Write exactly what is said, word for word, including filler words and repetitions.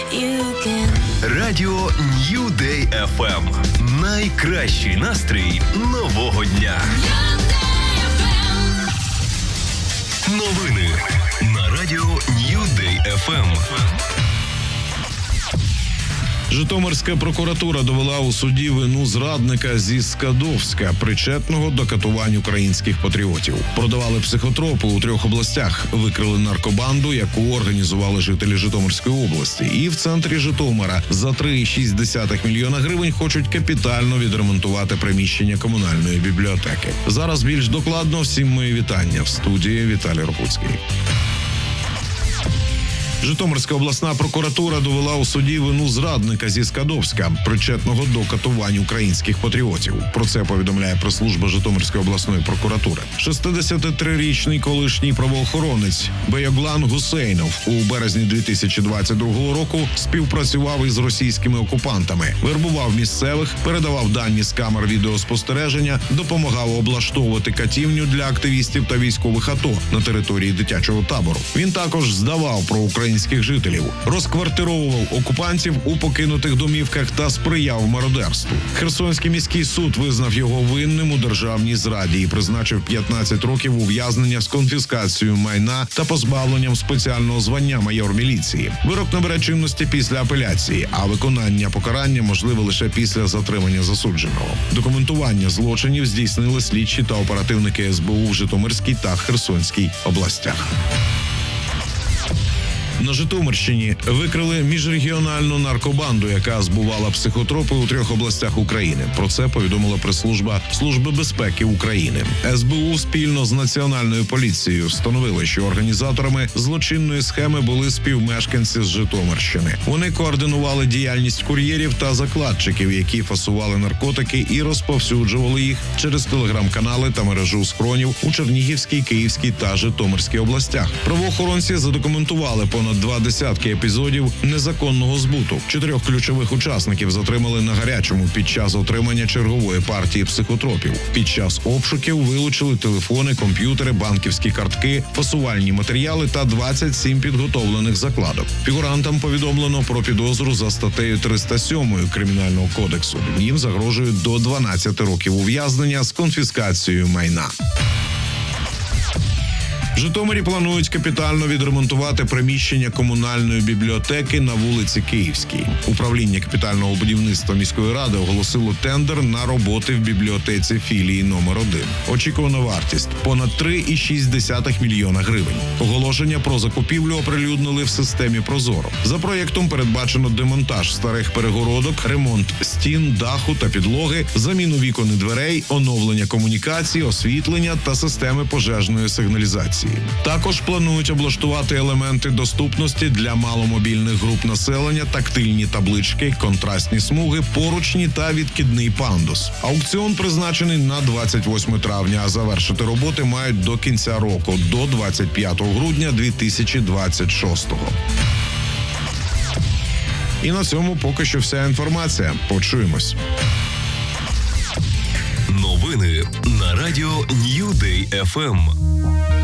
you can. Радіо New Day еф ем. Найкращий настрій нового дня. Новини на радіо New Day еф ем. Житомирська прокуратура довела у суді вину зрадника зі Скадовська, причетного до катувань українських патріотів. Продавали психотропи у трьох областях, викрили наркобанду, яку організували жителі Житомирської області. І в центрі Житомира за три цілих шість десятих мільйона гривень хочуть капітально відремонтувати приміщення комунальної бібліотеки. Зараз більш докладно. Всім мої вітання. В студії Віталій Рогуцький. Житомирська обласна прокуратура довела у суді вину зрадника зі Скадовська, причетного до катувань українських патріотів. Про це повідомляє прес-служба Житомирської обласної прокуратури. шістдесятитрирічний колишній правоохоронець Бейоглан Гусейнов у березні дві тисячі двадцять другого року співпрацював із російськими окупантами, вербував місцевих, передавав дані з камер відеоспостереження, допомагав облаштовувати катівню для активістів та військових АТО на території дитячого табору. Він також здавав про українських жителів, розквартировував окупантів у покинутих домівках та сприяв мародерству. Херсонський міський суд визнав його винним у державній зраді і призначив п'ятнадцять років ув'язнення з конфіскацією майна та позбавленням спеціального звання майор міліції. Вирок набере чинності після апеляції, а виконання покарання можливе лише після затримання засудженого. Документування злочинів здійснили слідчі та оперативники ес бе у в Житомирській та Херсонській областях. На Житомирщині викрили міжрегіональну наркобанду, яка збувала психотропи у трьох областях України. Про це повідомила прес-служба Служби безпеки України. ес бе у спільно з Національною поліцією встановили, що організаторами злочинної схеми були співмешканці з Житомирщини. Вони координували діяльність кур'єрів та закладчиків, які фасували наркотики і розповсюджували їх через телеграм-канали та мережу схронів у Чернігівській, Київській та Житомирській областях. Правоохоронці задокументували понад два десятки епізодів незаконного збуту. Чотирьох ключових учасників затримали на гарячому під час отримання чергової партії психотропів. Під час обшуків вилучили телефони, комп'ютери, банківські картки, фасувальні матеріали та двадцять сім підготовлених закладок. Фігурантам повідомлено про підозру за статтею триста сім Кримінального кодексу. Їм загрожує до дванадцяти років ув'язнення з конфіскацією майна. В Житомирі планують капітально відремонтувати приміщення комунальної бібліотеки на вулиці Київській. Управління капітального будівництва міської ради оголосило тендер на роботи в бібліотеці філії номер один. Очікувана вартість – понад три цілих шість десятих мільйона гривень. Оголошення про закупівлю оприлюднили в системі «Прозоро». За проєктом передбачено демонтаж старих перегородок, ремонт стін, даху та підлоги, заміну вікон і дверей, оновлення комунікацій, освітлення та системи пожежної сигналізації. Також планують облаштувати елементи доступності для маломобільних груп населення, тактильні таблички, контрастні смуги, поручні та відкидний пандус. Аукціон призначений на двадцять восьме травня, а завершити роботи мають до кінця року, до двадцять п'ятого грудня дві тисячі двадцять шостого. І на цьому поки що вся інформація. Почуємось. Новини на радіо New Day еф ем.